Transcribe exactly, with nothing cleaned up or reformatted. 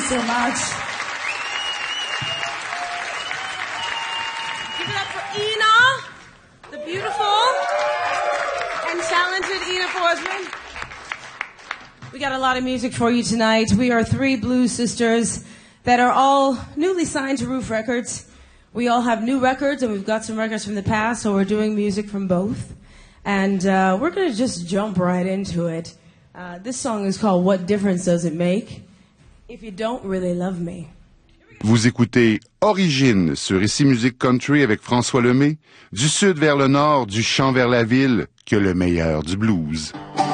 so much. Give it up for Ina, the beautiful and talented Ina Forsman. We got a lot of music for you tonight. We are three blues sisters that are all newly signed to Roof Records. We all have new records, and we've got some records from the past, so we're doing music from both. And uh, we're going to just jump right into it. Uh, this song is called What Difference Does It Make If You Don't Really Love Me? Vous écoutez Origine sur Ici Musique Country avec François Lemay. Du sud vers le nord, du champ vers la ville, que le meilleur du blues.